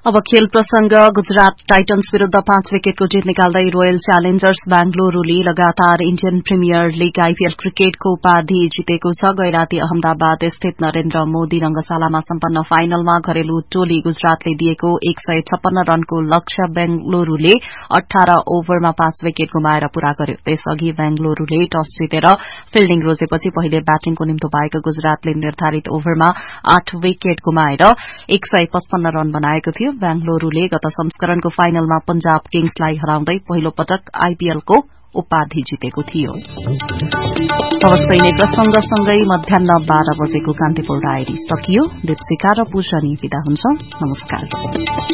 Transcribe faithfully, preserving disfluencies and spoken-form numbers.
अब खेल प्रसंग गुजरात टाइटन्स विरूद्ध पाँच विकेटको जित निकाल्दै रोयल च्यालेन्जर्स बेंगलुरूले लगातार इण्डियन प्रिमियर लीग आईपीएल क्रिकेटको उपाधि जितेको छ। गैराती अहमदाबाद स्थित नरेन्द्र मोदी रंगशालामा सम्पन्न फाइनलमा घरेलु टोली गुजरातले दिएको एक सय छप्पन्न रनको लक्ष्य बेंगलुरूले अठार ओभरमा पाँच विकेट गुमाएर पूरा गर्यो। त्यसअघि बेंगलुरूले टस जितेर फिल्डिङ रोजेपछि पहिले ब्याटिङको निम्तो पाएको गुजरातले निर्धारित ओभरमा आठ विकेट गुमाएर एक सय पचपन्न रन बनाएको थियो। बेंगलुरूले गत संस्करणको फाइनलमा पंजाब किङ्सलाई हराउँदै पहिलो पटक आईपीएलको उपाधि जितेको थियो। अवश्य नै प्रसंगसँगै मध्याह बाह्र बजेको कान्तिपुर डायरी सकियो। दीपशिखा र पूजनी विदा हुन्छ। नमस्कार।